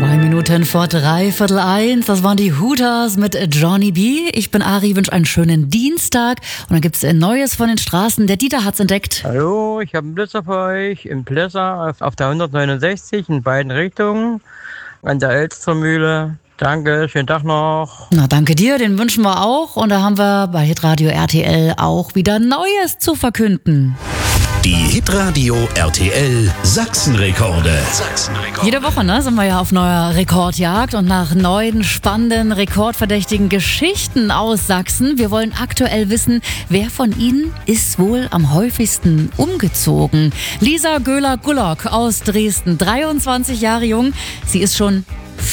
2 Minuten vor 3:15. Das waren die Hooters mit Johnny B. Ich bin Ari, wünsche einen schönen Dienstag. Und dann gibt's Neues von den Straßen. Der Dieter hat's entdeckt. Hallo, ich habe einen Blitzer für euch im Plesser auf der 169 in beiden Richtungen an der Elstermühle. Danke, schönen Tag noch. Na, danke dir, den wünschen wir auch. Und da haben wir bei Hitradio RTL auch wieder Neues zu verkünden. Die Hitradio RTL Sachsenrekorde. Jede Woche sind wir ja auf neuer Rekordjagd und nach neuen, spannenden, rekordverdächtigen Geschichten aus Sachsen. Wir wollen aktuell wissen, wer von Ihnen ist wohl am häufigsten umgezogen. Lisa Göhler-Gullock aus Dresden, 23 Jahre jung. Sie ist schon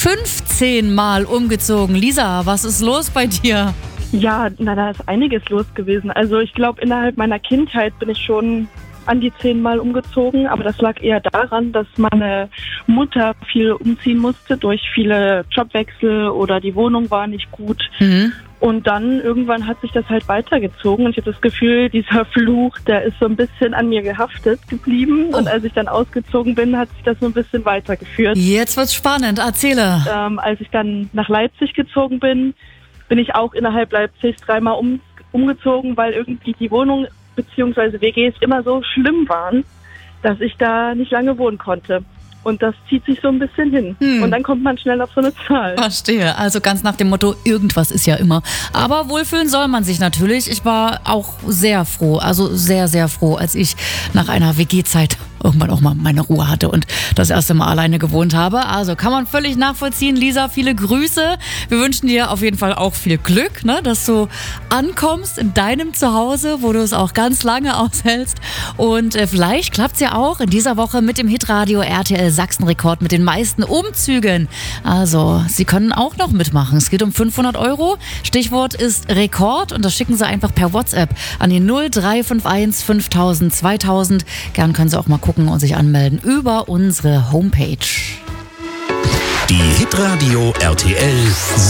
15 Mal umgezogen. Lisa, was ist los bei dir? Ja, da ist einiges los gewesen. Also ich glaube, innerhalb meiner Kindheit bin ich schon an die 10 Mal umgezogen, aber das lag eher daran, dass meine Mutter viel umziehen musste durch viele Jobwechsel oder die Wohnung war nicht gut. Und dann irgendwann hat sich das halt weitergezogen und ich habe das Gefühl, dieser Fluch, der ist so ein bisschen an mir gehaftet geblieben. Und als ich dann ausgezogen bin, hat sich das so ein bisschen weitergeführt. Jetzt wird's spannend, erzähle. Als ich dann nach Leipzig gezogen bin, bin ich auch innerhalb Leipzigs 3-mal umgezogen, weil irgendwie die Wohnung bzw. WGs immer so schlimm waren, dass ich da nicht lange wohnen konnte. Und das zieht sich so ein bisschen hin. Und dann kommt man schnell auf so eine Zahl. Verstehe. Also ganz nach dem Motto, irgendwas ist ja immer. Aber wohlfühlen soll man sich natürlich. Ich war auch sehr froh, also sehr, sehr froh, als ich nach einer WG-Zeit irgendwann auch mal meine Ruhe hatte und das erste Mal alleine gewohnt habe. Also kann man völlig nachvollziehen. Lisa, viele Grüße. Wir wünschen dir auf jeden Fall auch viel Glück, dass du ankommst in deinem Zuhause, wo du es auch ganz lange aushältst. Und vielleicht klappt es ja auch in dieser Woche mit dem Hitradio RTL Sachsenrekord mit den meisten Umzügen. Also, Sie können auch noch mitmachen. Es geht um 500 €. Stichwort ist Rekord und das schicken Sie einfach per WhatsApp an die 0351 5000 2000. Gern können Sie auch mal gucken und sich anmelden über unsere Homepage. Die Hitradio RTL